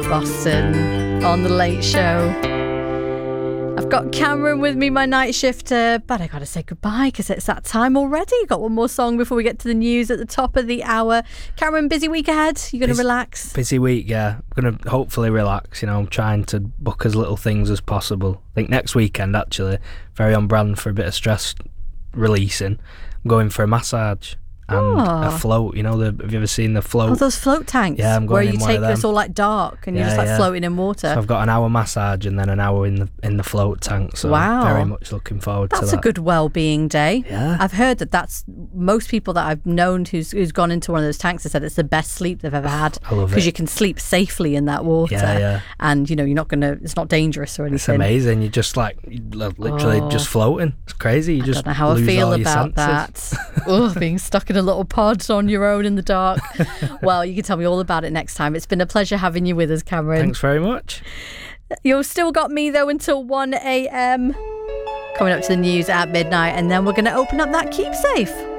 Boston on The Late Show. I've got Cameron with me, my night shifter, but I gotta say goodbye because it's that time already. Got one more song before we get to the news at the top of the hour. Cameron, busy week ahead? You gonna relax? Busy week, yeah. I'm gonna hopefully relax. I'm trying to book as little things as possible. I think next weekend, actually, very on brand for a bit of stress releasing. I'm going for a massage and a float. Have you ever seen the float? Oh, those float tanks. Yeah, I'm going where you in one take of them. this all like dark and you're just like floating in water. So I've got an hour massage and then an hour in the float tank. So wow. I'm very much looking forward to that. That's a good well-being day. Yeah. I've heard that's most people that I've known who's gone into one of those tanks have said it's the best sleep they've ever had. I love it. Because you can sleep safely in that water. Yeah. And you're not it's not dangerous or anything. It's amazing. You're just literally just floating. It's crazy. I don't know how I feel about that. Being stuck in a little pod on your own in the dark. Well, you can tell me all about it next time. It's been a pleasure having you with us, Cameron. Thanks very much. You've still got me though until 1 a.m. Coming up to the news at midnight, and then we're going to open up that keepsafe.